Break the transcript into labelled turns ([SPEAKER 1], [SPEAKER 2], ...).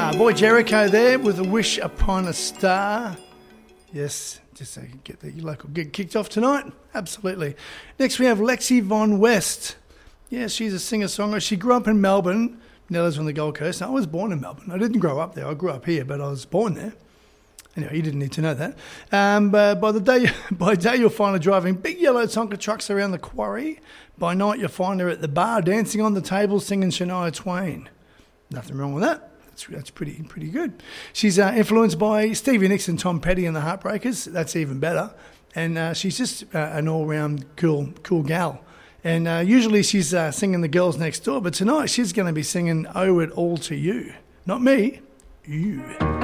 [SPEAKER 1] Boy Jericho there with A Wish Upon a Star. Yes, just so you can get the local gig kicked off tonight. Absolutely. Next we have Lexi Von West. Yeah, she's a singer-songwriter. She grew up in Melbourne. Nella's on the Gold Coast. I was born in Melbourne. I didn't grow up there. I grew up here, but I was born there. Anyway, you didn't need to know that. But by day you'll find her driving big yellow Tonka trucks around the quarry. By night you'll find her at the bar dancing on the table singing Shania Twain. Nothing wrong with that. That's pretty good. She's influenced by Stevie Nicks and Tom Petty and the Heartbreakers. That's even better. And she's just an all-round cool gal. And usually she's singing The Girls Next Door, but tonight she's going to be singing Owe It All to You. Not me, you.